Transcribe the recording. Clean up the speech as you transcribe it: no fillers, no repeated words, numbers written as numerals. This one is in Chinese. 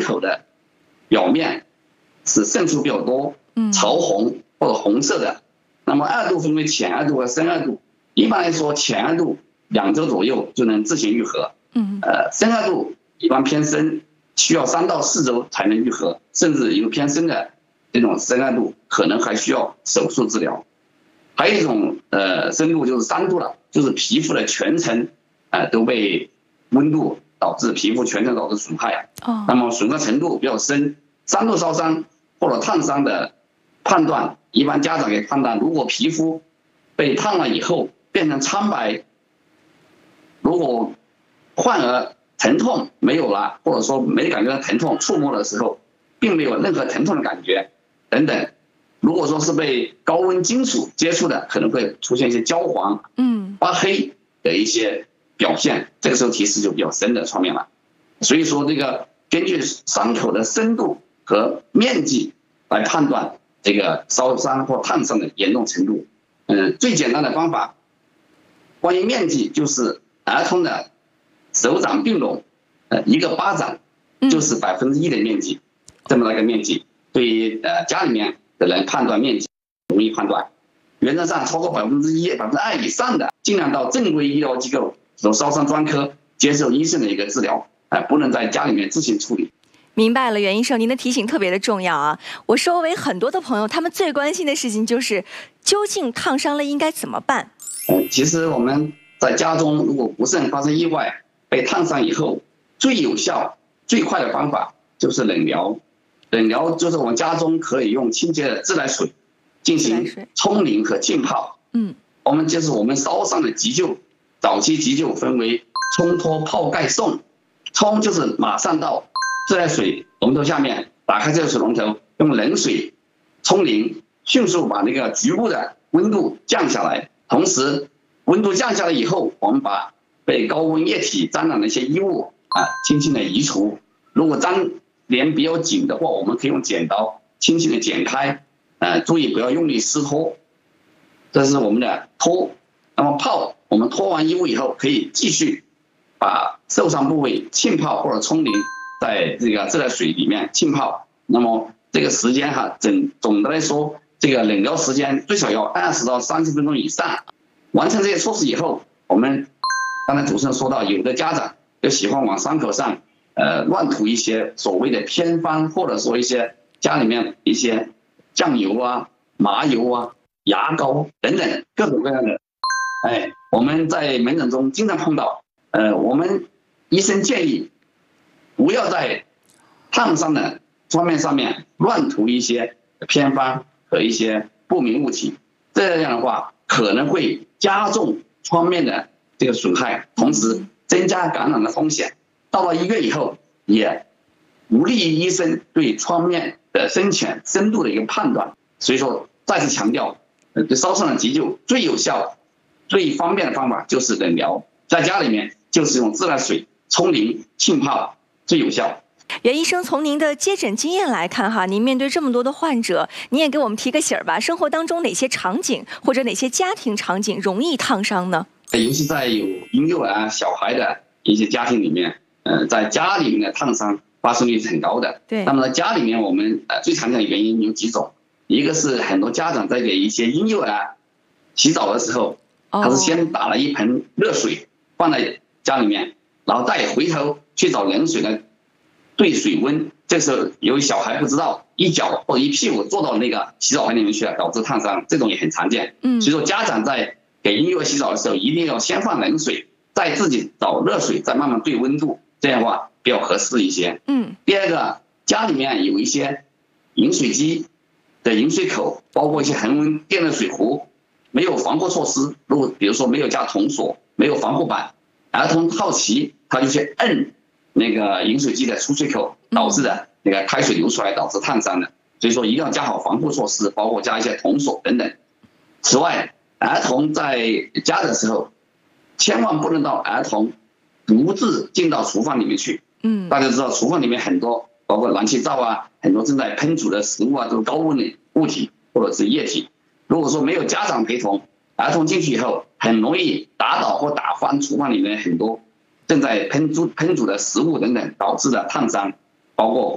口的表面是渗出比较多，潮红或者红色的。那么2度分为浅2度和深2度。一般来说，浅2度2周左右就能自行愈合。深2度一般偏深，需要3到4周才能愈合，甚至有偏深的这种深2度可能还需要手术治疗。还有一种深度就是3度了，就是皮肤的全层都被温度导致皮肤全程导致损害。那么损伤程度比较深，3度烧伤或者烫伤的判断，一般家长可以判断，如果皮肤被烫了以后变成苍白，如果患儿疼痛没有了，或者说没感觉到疼痛，触摸的时候并没有任何疼痛的感觉等等。如果说是被高温金属接触的，可能会出现一些焦黄、发黑的一些表现，这个时候提示就比较深的创面了。所以说，这个根据伤口的深度和面积来判断这个烧伤或烫伤的严重程度。最简单的方法，关于面积就是儿童的手掌并拢，一个巴掌就是1%的面积，这么大一个面积，对于家里面的人判断面积容易判断。原则上超过1%、2%以上的，尽量到正规医疗机构，有烧伤专科接受医生的一个治疗，不能在家里面自行处理。 明白了，袁医生，您的提醒特别的重要啊！我周围很多的朋友，他们最关心的事情就是，究竟烫伤了应该怎么办？ 其实我们在家中，如果不慎发生意外被烫伤以后，最有效、最快的方法就是冷疗。冷疗就是我们家中可以用清洁的自来水进行冲淋和浸泡。我们烧伤的急救，早期急救分为冲脱、泡盖、送。冲就是马上到自来水龙头下面，打开自来水龙头，用冷水冲淋，迅速把那个局部的温度降下来。同时，温度降下来以后，我们把被高温液体沾染的一些衣物轻轻的移除。如果粘连比较紧的话，我们可以用剪刀轻轻的剪开，注意不要用力撕脱。这是我们的脱。那么泡，我们脱完衣物以后，可以继续把受伤部位浸泡或者冲淋在这个自来水里面浸泡。那么这个时间总的来说，这个冷疗时间最少要20到30分钟以上。完成这些措施以后，我们刚才主持人说到，有的家长就喜欢往伤口上乱涂一些所谓的偏方，或者说一些家里面一些酱油啊、麻油啊、牙膏等等各种各样的。我们在门诊中经常碰到。我们医生建议不要在烫伤的创面上面乱涂一些偏方和一些不明物体，这样的话可能会加重创面的这个损害，同时增加感染的风险。到了医院以后，也无利于医生对创面的深浅深度的一个判断。所以说，再次强调，对烧伤的急救最有效、最方便的方法就是冷疗，在家里面就是用自来水冲淋浸泡最有效。 袁医生，从您的接诊经验来看哈，您面对这么多的患者，你也给我们提个醒吧，生活当中哪些场景或者哪些家庭场景容易烫伤呢？ 尤其在有婴幼儿小孩的一些家庭里面，在家里面的烫伤发生率是很高的。 对。 那么在家里面，我们最常见的原因有几种，一个是很多家长在给一些婴幼儿洗澡的时候，他是先打了一盆热水放在家里面，然后再回头去找冷水来对水温。这时候由于小孩不知道，一脚或者一屁股坐到那个洗澡盆里面去了，导致烫伤，这种也很常见。所以说家长在给婴幼儿洗澡的时候，一定要先放冷水，再自己找热水，再慢慢对温度，这样的话比较合适一些。第二个，家里面有一些饮水机的饮水口，包括一些恒温电热水壶，没有防护措施，比如说没有加铜锁，没有防护板，儿童好奇他就去摁那个饮水机的出水口，导致的那个开水流出来，导致烫伤的。所以说一定要加好防护措施，包括加一些铜锁等等。此外，儿童在家的时候，千万不能到儿童独自进到厨房里面去。大家知道厨房里面很多，包括燃气灶啊，很多正在烹煮的食物啊，都是高温的物体或者是液体。如果说没有家长陪同，儿童进去以后，很容易打倒或打翻厨房里面很多正在烹煮的食物等等，导致的烫伤，包括